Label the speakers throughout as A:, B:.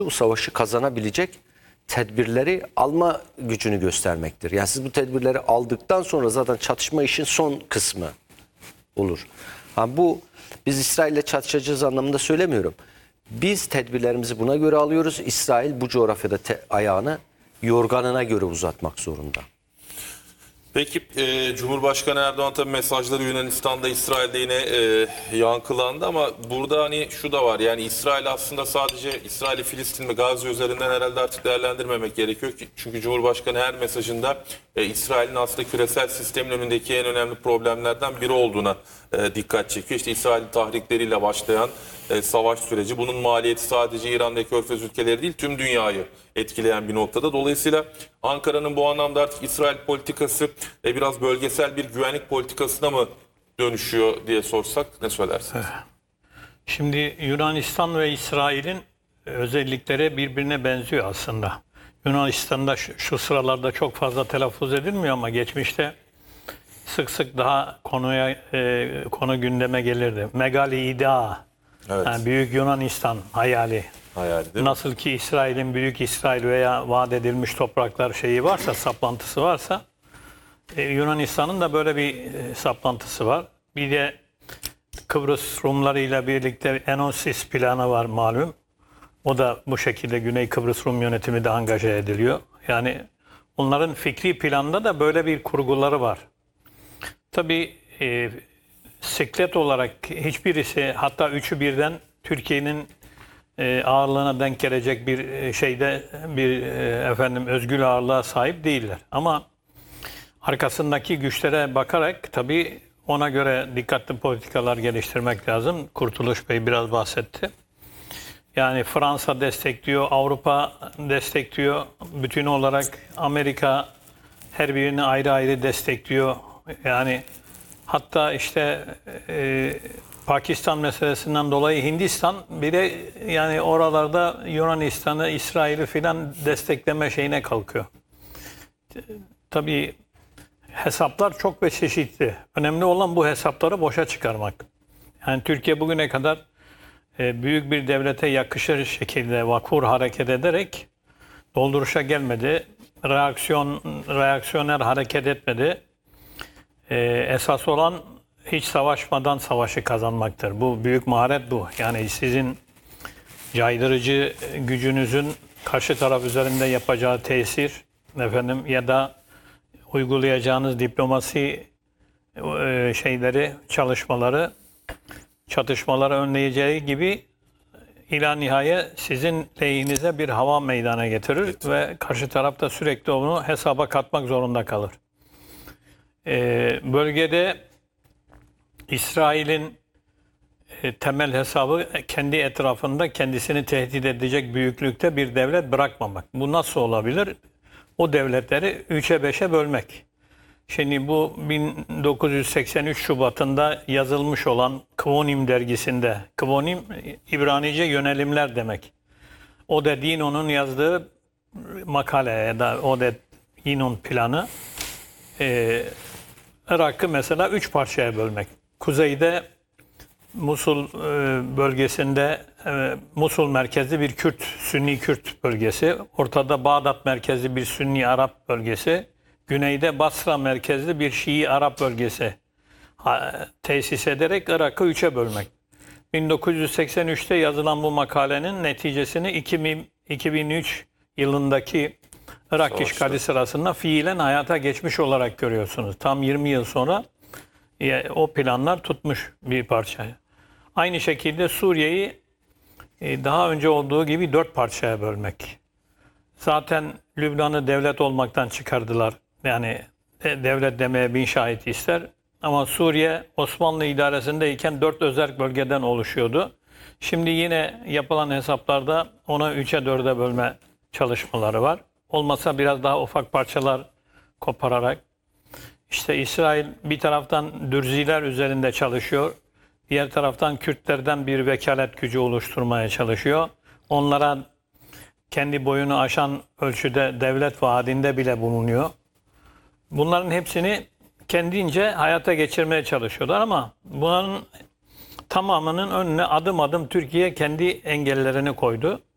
A: bu savaşı kazanabilecek tedbirleri alma gücünü göstermektir. Yani siz bu tedbirleri aldıktan sonra zaten çatışma işin son kısmı olur. Bu biz İsrail'le çatışacağız anlamında söylemiyorum. Biz tedbirlerimizi buna göre alıyoruz. İsrail bu coğrafyada ayağını yorganına göre uzatmak zorunda.
B: Peki Cumhurbaşkanı Erdoğan tabii mesajları Yunanistan'da, İsrail'de yine yankılandı ama burada hani şu da var, yani İsrail aslında sadece İsrail'i Filistin ve Gazze üzerinden herhalde artık değerlendirmemek gerekiyor ki, çünkü Cumhurbaşkanı her mesajında İsrail'in aslında küresel sistemin önündeki en önemli problemlerden biri olduğuna dikkat çekiyor. İşte İsrail tahrikleriyle başlayan savaş süreci, bunun maliyeti sadece İran ve Körfez ülkeleri değil, tüm dünyayı etkileyen bir noktada. Dolayısıyla Ankara'nın bu anlamda artık İsrail politikası biraz bölgesel bir güvenlik politikasına mı dönüşüyor diye sorsak ne söylersiniz?
C: Şimdi Yunanistan ve İsrail'in özellikleri birbirine benziyor aslında. Yunanistan'da şu sıralarda çok fazla telaffuz edilmiyor ama geçmişte sık sık daha konu gündeme gelirdi. Megali idea,
B: Evet.
C: yani Büyük Yunanistan hayali.
B: Hayali değil mi?
C: Nasıl ki İsrail'in Büyük İsrail veya vaat edilmiş topraklar şeyi varsa, saplantısı varsa, Yunanistan'ın da böyle bir saplantısı var. Bir de Kıbrıs Rumları ile birlikte Enosis planı var malum. O da bu şekilde Güney Kıbrıs Rum yönetimi de angaje ediliyor. Yani onların fikri planda da böyle bir kurguları var. Tabii siklet olarak hiçbirisi, hatta üçü birden Türkiye'nin ağırlığına denk gelecek bir şeyde özgül ağırlığa sahip değiller. Ama arkasındaki güçlere bakarak tabii ona göre dikkatli politikalar geliştirmek lazım. Kurtuluş Bey biraz bahsetti. Yani Fransa destekliyor, Avrupa destekliyor. Bütün olarak Amerika her birini ayrı ayrı destekliyor. Yani hatta işte Pakistan meselesinden dolayı Hindistan bir de yani oralarda Yunanistan'ı, İsrail'i filan destekleme şeyine kalkıyor. Tabii hesaplar çok ve çeşitli. Önemli olan bu hesapları boşa çıkarmak. Yani Türkiye bugüne kadar büyük bir devlete yakışır şekilde vakur hareket ederek dolduruşa gelmedi. Reaksiyoner hareket etmedi. Esas olan hiç savaşmadan savaşı kazanmaktır. Bu büyük maharet bu. Yani sizin caydırıcı gücünüzün karşı taraf üzerinde yapacağı tesir ya da uygulayacağınız diplomasi çatışmaları önleyeceği gibi ila nihaye sizin lehinize bir hava meydana getirir, evet. Ve karşı taraf da sürekli onu hesaba katmak zorunda kalır. Bölgede İsrail'in temel hesabı kendi etrafında kendisini tehdit edecek büyüklükte bir devlet bırakmamak. Bu nasıl olabilir? O devletleri 3'e 5'e bölmek. Şimdi bu 1983 Şubat'ında yazılmış olan Kvonim dergisinde, Kvonim İbranice yönelimler demek. Ode Dino'nun yazdığı makale ya da Ode Dino'nun planı Irak'ı mesela 3 parçaya bölmek. Kuzeyde Musul bölgesinde Musul merkezli bir Sünni Kürt bölgesi. Ortada Bağdat merkezli bir Sünni Arap bölgesi. Güneyde Basra merkezli bir Şii Arap bölgesi tesis ederek Irak'ı 3'e bölmek. 1983'te yazılan bu makalenin neticesini 2003 yılındaki Irak işgali sırasında fiilen hayata geçmiş olarak görüyorsunuz. Tam 20 yıl sonra o planlar tutmuş bir parça. Aynı şekilde Suriye'yi daha önce olduğu gibi 4 parçaya bölmek. Zaten Lübnan'ı devlet olmaktan çıkardılar. Yani devlet demeye bin şahit ister. Ama Suriye Osmanlı idaresindeyken 4 özerk bölgeden oluşuyordu. Şimdi yine yapılan hesaplarda ona 3'e 4'e bölme çalışmaları var. Olmasa biraz daha ufak parçalar kopararak. İşte İsrail bir taraftan Dürziler üzerinde çalışıyor. Diğer taraftan Kürtlerden bir vekalet gücü oluşturmaya çalışıyor. Onlara kendi boyunu aşan ölçüde devlet vaadinde bile bulunuyor. Bunların hepsini kendince hayata geçirmeye çalışıyorlar ama bunların tamamının önüne adım adım Türkiye kendi engellerini koydu.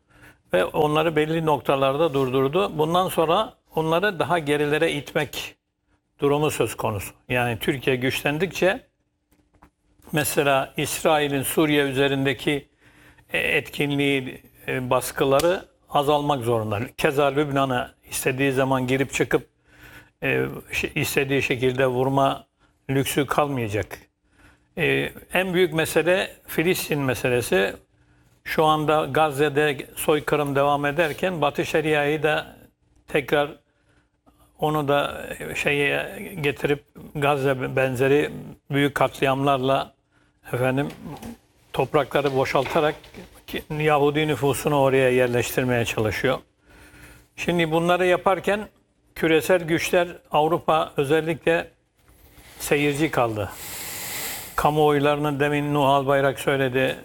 C: ve onları belli noktalarda durdurdu. Bundan sonra onları daha gerilere itmek durumu söz konusu. Yani Türkiye güçlendikçe mesela İsrail'in Suriye üzerindeki etkinliği, baskıları azalmak zorunda. Keza Lübnan'a istediği zaman girip çıkıp istediği şekilde vurma lüksü kalmayacak. En büyük mesele Filistin meselesi. Şu anda Gazze'de soykırım devam ederken Batı Şeria'yı da tekrar onu da şeye getirip Gazze benzeri büyük katliamlarla toprakları boşaltarak Yahudi nüfusunu oraya yerleştirmeye çalışıyor. Şimdi bunları yaparken küresel güçler, Avrupa özellikle seyirci kaldı. Kamuoylarını demin Nuh Albayrak söyledi,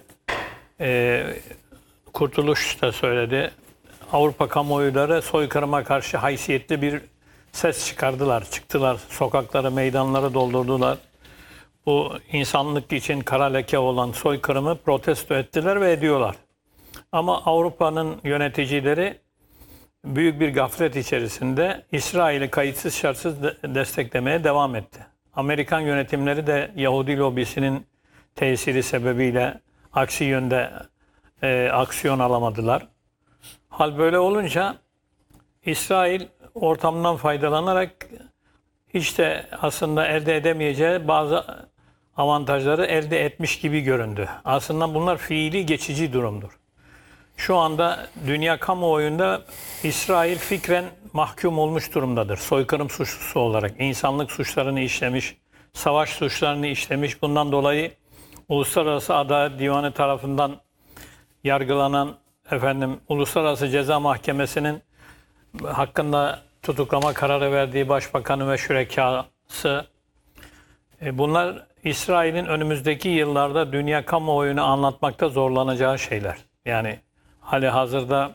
C: Kurtuluş da söyledi. Avrupa kamuoyları soykırıma karşı haysiyetli bir ses çıktılar, sokakları, meydanları doldurdular. Bu insanlık için kara leke olan soykırımı protesto ettiler ve ediyorlar. Ama Avrupa'nın yöneticileri büyük bir gaflet içerisinde İsrail'i kayıtsız şartsız desteklemeye devam etti. Amerikan yönetimleri de Yahudi lobisinin tesiri sebebiyle aksi yönde aksiyon alamadılar. Hal böyle olunca İsrail ortamdan faydalanarak hiç de aslında elde edemeyeceği bazı avantajları elde etmiş gibi göründü. Aslında bunlar fiili geçici durumdur. Şu anda dünya kamuoyunda İsrail fikren mahkum olmuş durumdadır. Soykırım suçlusu olarak insanlık suçlarını işlemiş, savaş suçlarını işlemiş. Bundan dolayı Uluslararası Adalet Divanı tarafından yargılanan Uluslararası Ceza Mahkemesi'nin hakkında tutuklama kararı verdiği başbakanı ve şürekası, bunlar İsrail'in önümüzdeki yıllarda dünya kamuoyunu anlatmakta zorlanacağı şeyler. Yani halihazırda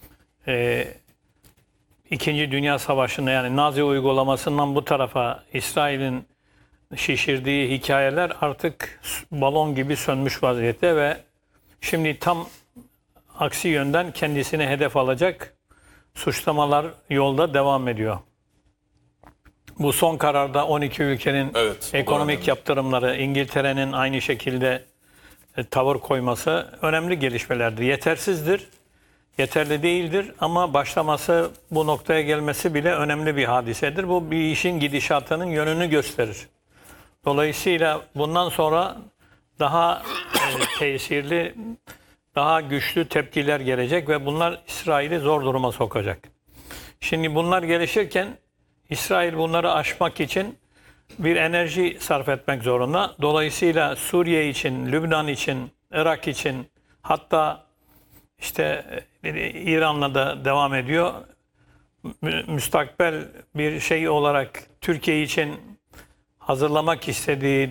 C: İkinci Dünya Savaşı'nda, yani Nazi uygulamasından bu tarafa İsrail'in şişirdiği hikayeler artık balon gibi sönmüş vaziyette ve şimdi tam aksi yönden kendisine hedef alacak suçlamalar yolda devam ediyor. Bu son kararda 12 ülkenin ekonomik yaptırımları, İngiltere'nin aynı şekilde tavır koyması önemli gelişmelerdir. Yetersizdir, yeterli değildir ama başlaması, bu noktaya gelmesi bile önemli bir hadisedir. Bu bir işin gidişatının yönünü gösterir. Dolayısıyla bundan sonra daha tesirli, daha güçlü tepkiler gelecek ve bunlar İsrail'i zor duruma sokacak. Şimdi bunlar gelişirken İsrail bunları aşmak için bir enerji sarf etmek zorunda. Dolayısıyla Suriye için, Lübnan için, Irak için, hatta işte İran'la da devam ediyor. Müstakbel bir şey olarak Türkiye için hazırlamak istediği,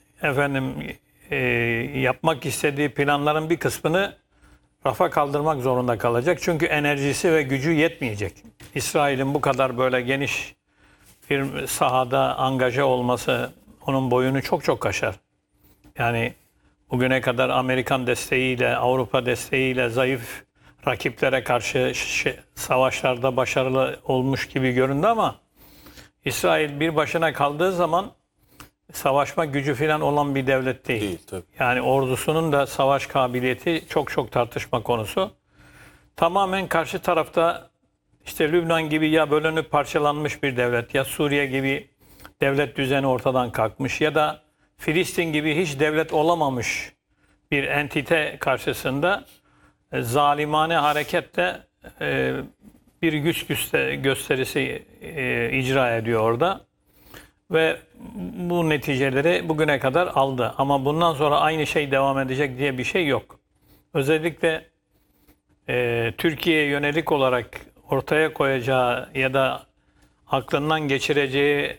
C: yapmak istediği planların bir kısmını rafa kaldırmak zorunda kalacak. Çünkü enerjisi ve gücü yetmeyecek. İsrail'in bu kadar böyle geniş bir sahada angaje olması onun boyunu çok çok aşar. Yani bugüne kadar Amerikan desteğiyle, Avrupa desteğiyle zayıf rakiplere karşı savaşlarda başarılı olmuş gibi göründü ama İsrail bir başına kaldığı zaman savaşma gücü falan olan bir devlet değil.
B: Tabii.
C: Yani ordusunun da savaş kabiliyeti çok çok tartışma konusu. Tamamen karşı tarafta işte Lübnan gibi ya bölünüp parçalanmış bir devlet, ya Suriye gibi devlet düzeni ortadan kalkmış, ya da Filistin gibi hiç devlet olamamış bir entite karşısında zalimane hareketle bir güç gösterisi icra ediyor orada. Ve bu neticeleri bugüne kadar aldı. Ama bundan sonra aynı şey devam edecek diye bir şey yok. Özellikle Türkiye'ye yönelik olarak ortaya koyacağı ya da aklından geçireceği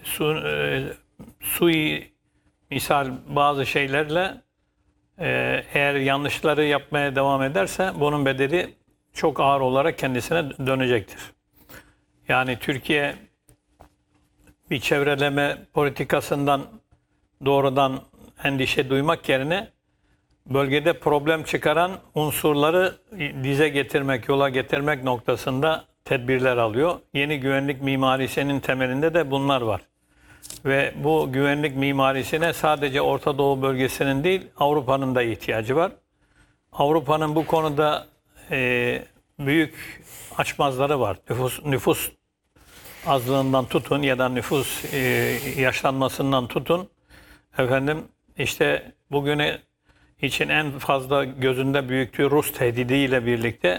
C: misal bazı şeylerle eğer yanlışları yapmaya devam ederse bunun bedeli çok ağır olarak kendisine dönecektir. Yani Türkiye bir çevreleme politikasından doğrudan endişe duymak yerine bölgede problem çıkaran unsurları dize getirmek, yola getirmek noktasında tedbirler alıyor. Yeni güvenlik mimarisinin temelinde de bunlar var. Ve bu güvenlik mimarisine sadece Orta Doğu bölgesinin değil, Avrupa'nın da ihtiyacı var. Avrupa'nın bu konuda büyük açmazları var. Nüfus azlığından tutun ya da nüfus yaşlanmasından tutun. Efendim işte bugüne için en fazla gözünde büyüttüğü Rus tehdidiyle birlikte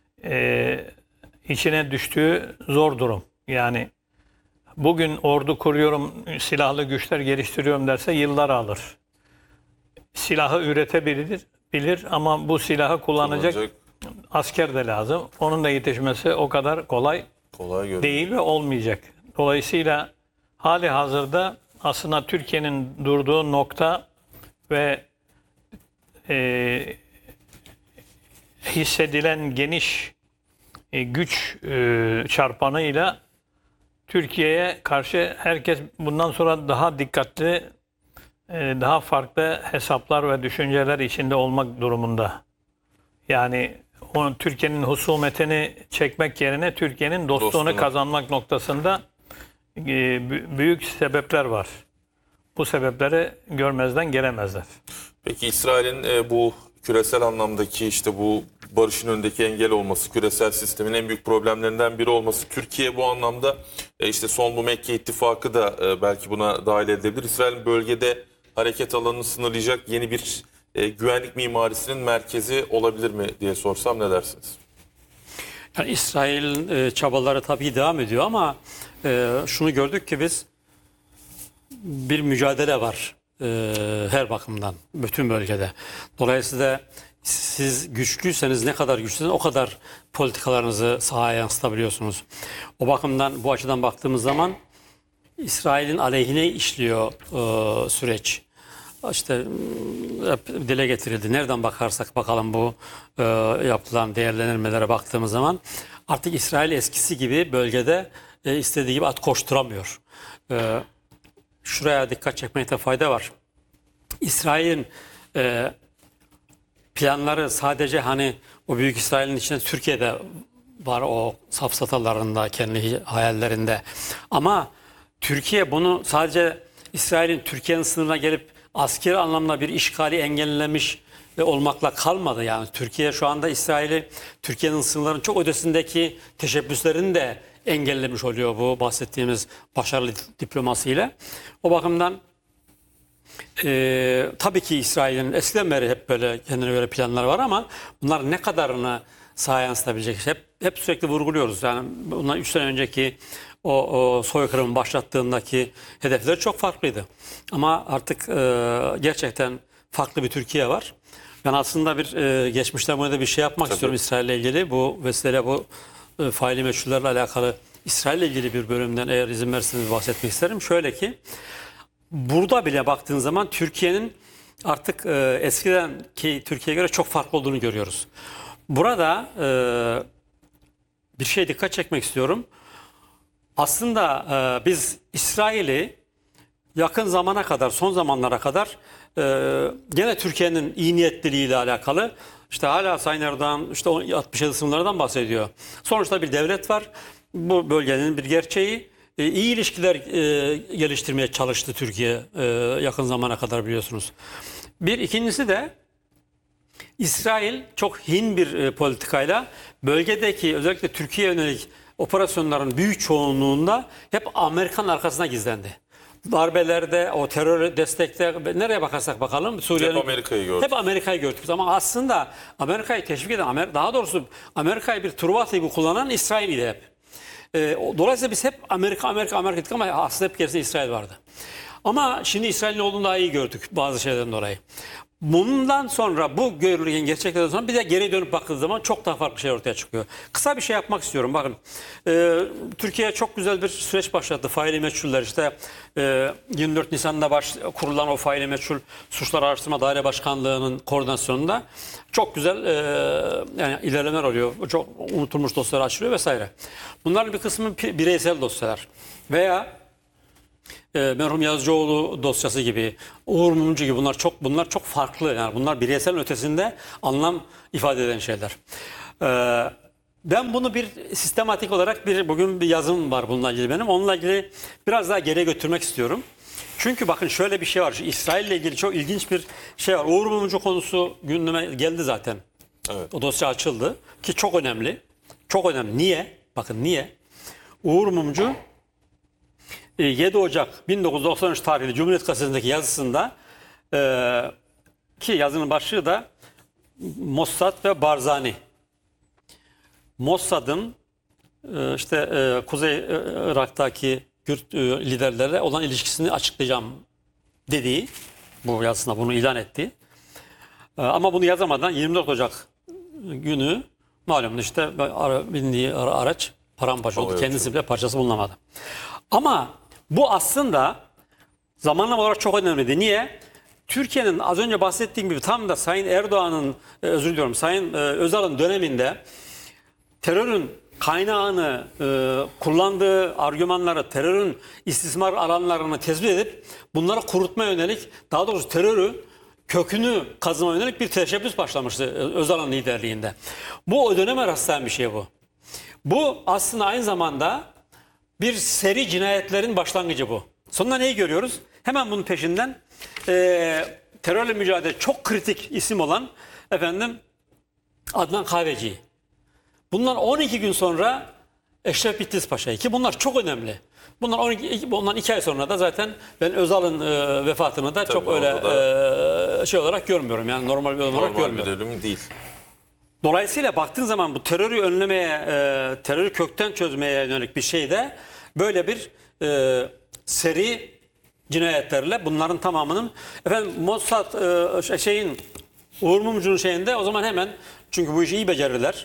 C: içine düştüğü zor durum. Yani bugün ordu kuruyorum, silahlı güçler geliştiriyorum derse yıllar alır. Silahı üretebilir ama bu silahı kullanacak asker de lazım. Onun da yetişmesi o kadar kolay değil ve olmayacak. Dolayısıyla hali hazırda aslında Türkiye'nin durduğu nokta ve hissedilen geniş güç çarpanıyla Türkiye'ye karşı herkes bundan sonra daha dikkatli, daha farklı hesaplar ve düşünceler içinde olmak durumunda. Yani Türkiye'nin husumetini çekmek yerine Türkiye'nin dostluğunu kazanmak noktasında büyük sebepler var. Bu sebepleri görmezden gelemezler.
B: Peki İsrail'in bu küresel anlamdaki işte bu barışın önündeki engel olması, küresel sistemin en büyük problemlerinden biri olması, Türkiye bu anlamda işte son bu Mekke ittifakı da belki buna dahil edilebilir. İsrail'in bölgede hareket alanını sınırlayacak yeni bir güvenlik mimarisinin merkezi olabilir mi diye sorsam ne dersiniz?
D: Yani İsrail'in çabaları tabii devam ediyor ama şunu gördük ki biz bir mücadele var her bakımdan bütün bölgede. Dolayısıyla siz güçlüyseniz ne kadar güçlüseniz o kadar politikalarınızı sahaya yansıtabiliyorsunuz. O bakımdan bu açıdan baktığımız zaman İsrail'in aleyhine işliyor süreç. İşte hep dile getirildi. Nereden bakarsak bakalım bu yapılan değerlendirmelere baktığımız zaman artık İsrail eskisi gibi bölgede istediği gibi at koşturamıyor. Şuraya dikkat çekmekte fayda var. İsrail'in planları sadece hani o Büyük İsrail'in içinde Türkiye'de var, o safsatalarında, kendi hayallerinde. Ama Türkiye bunu sadece İsrail'in Türkiye'nin sınırına gelip askeri anlamda bir işgali engellemiş olmakla kalmadı. Yani Türkiye şu anda İsrail'i Türkiye'nin sınırlarının çok ötesindeki teşebbüslerini de engellemiş oluyor bu bahsettiğimiz başarılı diplomasiyle. O bakımdan tabii ki İsrail'in eskiden beri hep böyle kendine göre planları var ama bunlar ne kadarını sahaya yansıtabilecek? Hep sürekli vurguluyoruz. Yani bundan 3 sene önceki o soykırımı başlattığındaki hedefleri çok farklıydı. Ama artık gerçekten farklı bir Türkiye var. Ben aslında bir geçmişten burada bir şey yapmak istiyorum İsrail'le ilgili. Bu vesileyle bu faili meçhullerle alakalı İsrail'le ilgili bir bölümden eğer izin verirseniz bahsetmek isterim. Şöyle ki burada bile baktığın zaman Türkiye'nin artık eskiden ki Türkiye'ye göre çok farklı olduğunu görüyoruz. Burada bir şeye dikkat çekmek istiyorum. Aslında biz İsrail'i yakın zamana kadar, son zamanlara kadar gene Türkiye'nin iyi niyetliliğiyle alakalı işte hala Sayın Erdoğan işte 67 sınırlardan bahsediyor. Sonuçta bir devlet var. Bu bölgenin bir gerçeği. İyi ilişkiler geliştirmeye çalıştı Türkiye yakın zamana kadar biliyorsunuz. İkincisi de İsrail çok hin bir politikayla bölgedeki özellikle Türkiye'ye yönelik operasyonların büyük çoğunluğunda hep Amerikan arkasına gizlendi. Darbelerde, o terör destekte nereye bakarsak bakalım Suriye'nin
B: hep Amerika'yı gördük.
D: Hep Amerika'yı gördük. Ama aslında Amerika'yı teşvik eden, daha doğrusu Amerika'yı bir Truva gibi kullanan İsrail'iydi hep. Dolayısıyla biz hep Amerika dedik ama aslında hep gerisinde İsrail vardı. Ama şimdi İsrail'in olduğunu daha iyi gördük bazı şeylerden dolayı. Bundan sonra bu görülen gerçeklerden sonra bir de geri dönüp baktığı zaman çok daha farklı şey ortaya çıkıyor. Kısa bir şey yapmak istiyorum. Bakın Türkiye çok güzel bir süreç başlattı. Faili meçhuller işte 24 Nisan'da kurulan o faili meçhul suçlar araştırma daire başkanlığının koordinasyonunda çok güzel yani ilerlemeler oluyor. Çok unutulmuş dosyalar açılıyor vesaire. Bunların bir kısmı bireysel dosyalar veya merhum Yazıcıoğlu dosyası gibi, Uğur Mumcu gibi bunlar çok farklı. Yani bunlar bireysel ötesinde anlam ifade eden şeyler. Ben bunu bir sistematik olarak bugün bir yazım var bununla ilgili benim. Onunla ilgili biraz daha geriye götürmek istiyorum. Çünkü bakın şöyle bir şey var. İsrail ile ilgili çok ilginç bir şey var. Uğur Mumcu konusu gündeme geldi zaten.
B: Evet.
D: O dosya açıldı ki çok önemli. Çok önemli. Niye? Bakın niye? Uğur Mumcu 7 Ocak 1993 tarihli Cumhuriyet Gazetesi'ndeki yazısında ki yazının başlığı da Mossad ve Barzani. Mossad'ın Kuzey Irak'taki Kürt liderlerle olan ilişkisini açıklayacağım dediği, bu yazısında bunu ilan etti. Ama bunu yazamadan 24 Ocak günü malum bindiği araç paramparça oldu. Kendisi bile parçası bulunamadı. Ama bu aslında zamanlama olarak çok önemliydi. Niye? Türkiye'nin az önce bahsettiğim gibi tam da Sayın Erdoğan'ın, Sayın Özal'ın döneminde terörün kaynağını, kullandığı argümanları, terörün istismar alanlarını tespit edip bunları kurutmaya yönelik, daha doğrusu terörü kökünü kazıma yönelik bir teşebbüs başlamıştı Özal'ın liderliğinde. Bu o döneme rastlayan bir şey bu. Bu aslında aynı zamanda bir seri cinayetlerin başlangıcı bu. Sonunda neyi görüyoruz? Hemen bunun peşinden terörle mücadele çok kritik isim olan Adnan Kahveci'yi. Bundan 12 gün sonra Eşref Bitlis Paşa'yı, ki bunlar çok önemli. Bundan 2 ay sonra da zaten ben Özal'ın vefatını da çok öyle şey olarak görmüyorum. Yani normal bir olarak görmüyorum.
B: Normal bir ölüm değil.
D: Dolayısıyla baktığın zaman bu terörü önlemeye, terörü kökten çözmeye yönelik bir şeyde böyle bir seri cinayetlerle bunların tamamının Mossad Uğur Mumcu'nun şeyinde o zaman hemen, çünkü bu işi iyi becerirler,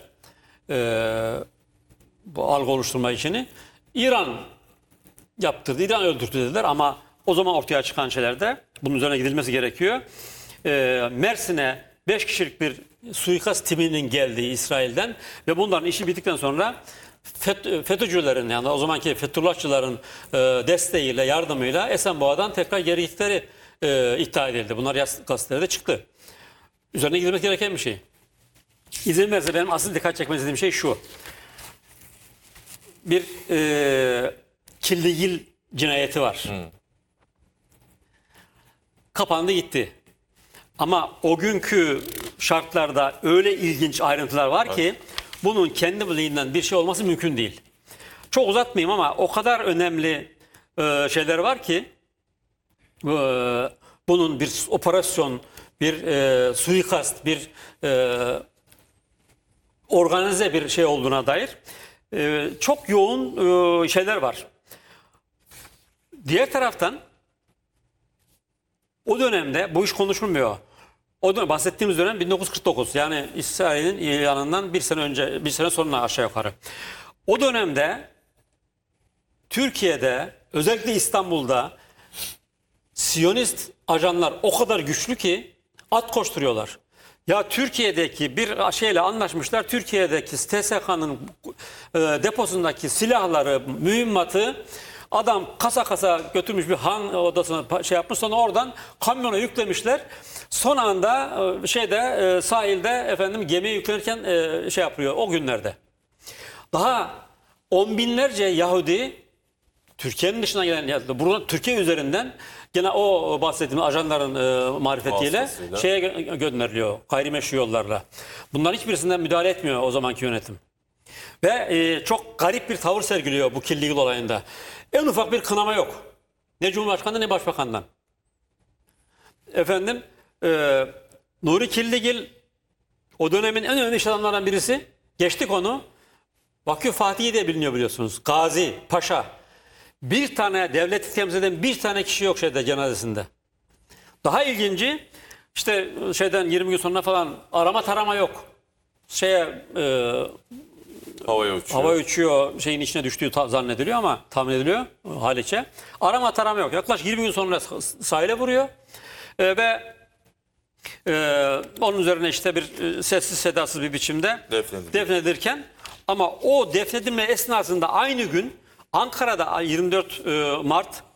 D: bu algı oluşturma işini İran yaptırdı, İran öldürdü dediler ama o zaman ortaya çıkan şeylerde bunun üzerine gidilmesi gerekiyor. Mersin'e 5 kişilik bir suikast timinin geldiği İsrail'den ve bunların işi bittikten sonra FETÖ'cülerin, yani o zamanki Fethullahçıların desteğiyle, yardımıyla Esenboğa'dan tekrar geri gittikleri iddia edildi. Bunlar gazetelerde çıktı. Üzerine gidilmesi gereken bir şey. İzin verirse benim asıl dikkat çekmek istediğim şey şu. Bir Killigil cinayeti var. Kapandı gitti. Ama o günkü şartlarda öyle ilginç ayrıntılar var ki bunun kendiliğinden bir şey olması mümkün değil. Çok uzatmayayım ama o kadar önemli şeyler var ki bunun bir operasyon, bir suikast, bir organize bir şey olduğuna dair çok yoğun şeyler var. Diğer taraftan o dönemde bu iş konuşulmuyor. O dönem, bahsettiğimiz dönem 1949, yani İsrail'in ilanından bir sene sonra aşağı yukarı. O dönemde Türkiye'de, özellikle İstanbul'da Siyonist ajanlar o kadar güçlü ki at koşturuyorlar. Ya Türkiye'deki bir şeyle anlaşmışlar. Türkiye'deki TSK'nın deposundaki silahları, mühimmatı adam kasa kasa götürmüş, bir han odasına şey yapmış. Sonra oradan kamyona yüklemişler. Son anda sahilde gemiye yüklenirken şey yapıyor o günlerde. Daha on binlerce Yahudi Türkiye'nin dışına gelen, Türkiye üzerinden gene o bahsettiğim ajanların marifetiyle şeye gönderiliyor, gayrimeşru yollarla. Bunların hiçbirisinden müdahale etmiyor o zamanki yönetim. Ve çok garip bir tavır sergiliyor bu Killigil olayında. En ufak bir kınama yok. Ne Cumhurbaşkanı'ndan ne Başbakan'dan. Nuri Killigil o dönemin en önemli iş adamlarından birisi. Geçtik onu. Vakıf Fatih diye biliniyor biliyorsunuz. Gazi, Paşa. Bir tane devleti temsil eden bir tane kişi yok cenazesinde. Daha ilginci 20 gün sonra falan arama tarama yok. Havaya uçuyor, şeyin içine düştüğü zannediliyor ama tahmin ediliyor Haliç'e. Arama tarama yok. Yaklaşık 20 gün sonra sahile vuruyor. Ve onun üzerine bir sessiz sedasız bir biçimde defnedilirken, ama o defnedilme esnasında aynı gün Ankara'da 24 Mart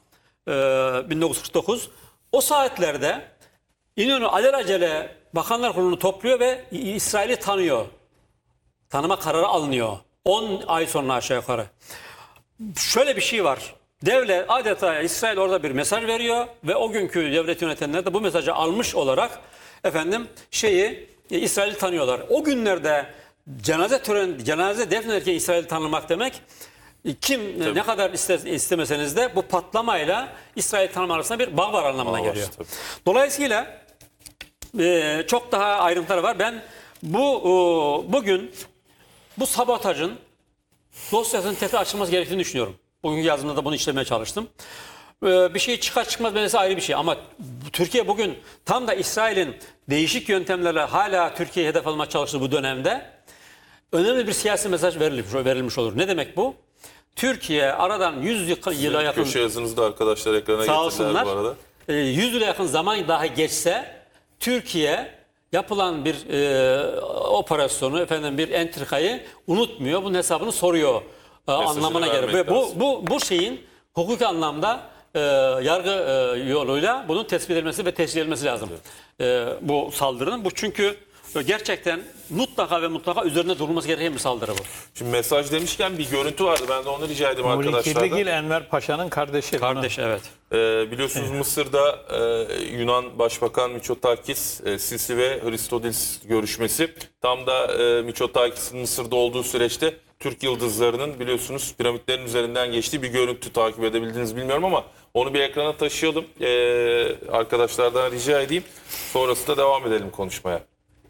D: 1949. O saatlerde İnönü alelacele Bakanlar Kurulu'nu topluyor ve İsrail'i tanıyor. Tanıma kararı alınıyor. 10 ay sonra aşağı yukarı. Şöyle bir şey var. Devlet adeta İsrail orada bir mesaj veriyor ve o günkü devlet yönetenler de bu mesajı almış olarak İsrail'i tanıyorlar. O günlerde cenaze defnederken İsrail'i tanımak demek ne kadar istemeseniz de bu patlamayla İsrail tanıma arasında bir bağ var anlamına geliyor.
B: Tabii.
D: Dolayısıyla çok daha ayrıntıları var. Ben bugün bu sabotajın dosyasının tekrar açılması gerektiğini düşünüyorum. Bugün yazımda da bunu işlemeye çalıştım. Bir şey çıkar çıkmaz meselesi ayrı bir şey ama Türkiye bugün tam da İsrail'in değişik yöntemlerle hala Türkiye'ye hedef almaya çalıştığı bu dönemde önemli bir siyasi mesaj verilmiş olur. Ne demek bu? Türkiye aradan 100 yıla yakın...
B: Köşe yazınızı da arkadaşlar ekrana
D: Sağ
B: getirdiler
D: olsunlar.
B: bu arada.
D: 100 yıla yakın zaman daha geçse Türkiye yapılan bir operasyonu, bir entrikayı unutmuyor. Bunun hesabını soruyor anlamına gelir. Ve bu şeyin hukuki anlamda yargı yoluyla bunun tespit edilmesi ve teşkil edilmesi lazım. Bu saldırının. Bu çünkü gerçekten mutlaka üzerinde durulması gereken bir saldırı bu.
B: Şimdi mesaj demişken bir görüntü vardı. Ben de onu rica edeyim arkadaşlardan.
C: Kirligil Enver Paşa'nın kardeşi.
D: Kardeş, evet.
B: Biliyorsunuz Mısır'da Yunan Başbakan Mitsotakis, Sisi ve Hristodelis görüşmesi. Tam da Mitsotakis'in Mısır'da olduğu süreçte Türk yıldızlarının biliyorsunuz piramitlerin üzerinden geçtiği bir görüntü, takip edebildiniz bilmiyorum ama onu bir ekrana taşıyalım. Arkadaşlardan rica edeyim. Sonrasında devam edelim konuşmaya.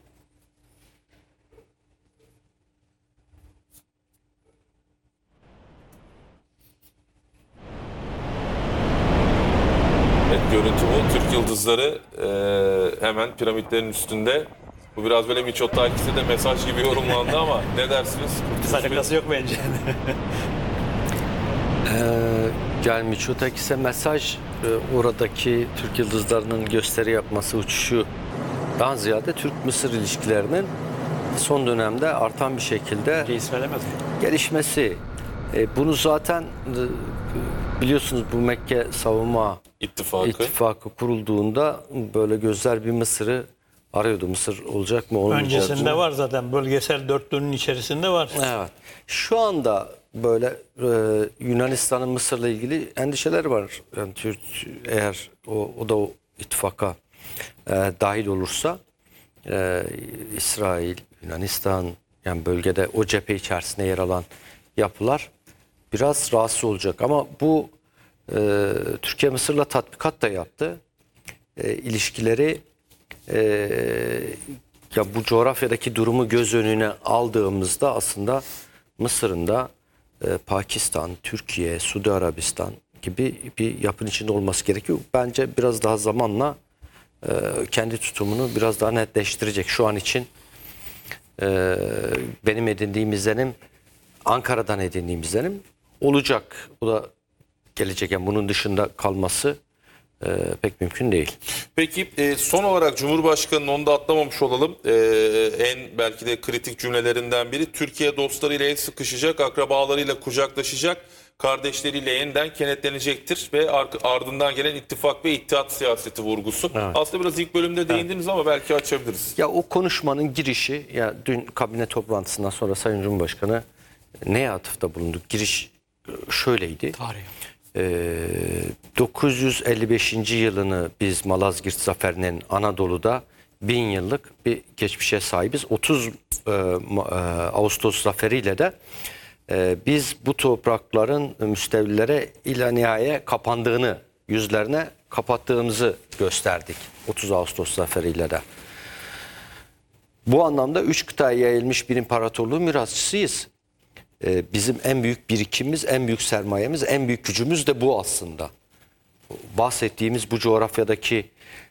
B: Evet, görüntü bu. Türk yıldızları hemen piramitlerin üstünde. Bu biraz böyle Mitsotakis'e de mesaj gibi yorumlandı ama ne dersiniz?
D: Alakası yok bence.
A: Yani Mitsotakis'e mesaj oradaki Türk yıldızlarının gösteri yapması, uçuşu daha ziyade Türk-Mısır ilişkilerinin son dönemde artan bir şekilde
D: söylemez mi?
A: gelişmesi. Bunu zaten biliyorsunuz bu Mekke Savunma İttifakı kurulduğunda böyle gözler bir Mısır'ı arıyordu. Mısır olacak mı?
C: Öncesinde var zaten. Bölgesel dörtlünün içerisinde var.
A: Evet. Şu anda böyle Yunanistan'ın Mısır'la ilgili endişeleri var. Yani eğer o da o ittifaka dahil olursa İsrail, Yunanistan yani bölgede o cephe içerisinde yer alan yapılar biraz rahatsız olacak. Ama bu Türkiye Mısır'la tatbikat da yaptı. İlişkileri ya bu coğrafyadaki durumu göz önüne aldığımızda aslında Mısır'ın da Pakistan, Türkiye, Suudi Arabistan gibi bir yapının içinde olması gerekiyor. Bence biraz daha zamanla kendi tutumunu biraz daha netleştirecek. Şu an için benim edindiğim izlenim, Ankara'dan edindiğim izlenim olacak. Bu da gelecek. Yani bunun dışında kalması pek mümkün değil.
B: Peki son olarak Cumhurbaşkanı'nın onu da atlamamış olalım. En belki de kritik cümlelerinden biri Türkiye dostlarıyla el sıkışacak, akrabalarıyla kucaklaşacak, kardeşleriyle yeniden kenetlenecektir ve ardından gelen ittifak ve ittihat siyaseti vurgusu. Evet. Aslında biraz ilk bölümde değindiniz ama belki açabiliriz.
A: Ya o konuşmanın girişi ya dün kabine toplantısından sonra Sayın Cumhurbaşkanı neye atıfta bulundu? Giriş şöyleydi.
D: Tarih.
A: 955. yılını biz Malazgirt Zaferi'nin Anadolu'da 1000 yıllık bir geçmişe sahibiz. 30 Ağustos Zaferi'yle de biz bu toprakların müstevlilere ilanihaye kapandığını, yüzlerine kapattığımızı gösterdik. 30 Ağustos Zaferi'yle de. Bu anlamda 3 kıtaya yayılmış bir imparatorluğun mirasçısıyız. Bizim en büyük birikimimiz, en büyük sermayemiz, en büyük gücümüz de bu aslında. Bahsettiğimiz bu coğrafyadaki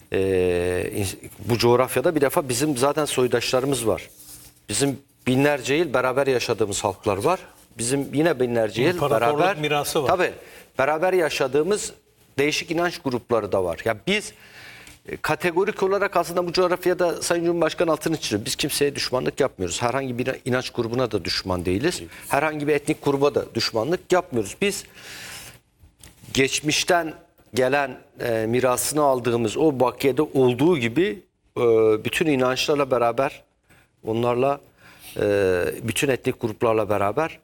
A: bu coğrafyada bir defa bizim zaten soydaşlarımız var. Bizim binlerce yıl beraber yaşadığımız halklar var. Bizim yine binlerce yıl beraber
C: mirası var.
A: Tabii beraber yaşadığımız değişik inanç grupları da var. Ya biz kategorik olarak aslında bu coğrafyada Sayın Cumhurbaşkanı altını çiziyor. Biz kimseye düşmanlık yapmıyoruz. Herhangi bir inanç grubuna da düşman değiliz. Herhangi bir etnik gruba da düşmanlık yapmıyoruz. Biz geçmişten gelen mirasını aldığımız o bakiyede olduğu gibi bütün inançlarla beraber onlarla bütün etnik gruplarla beraber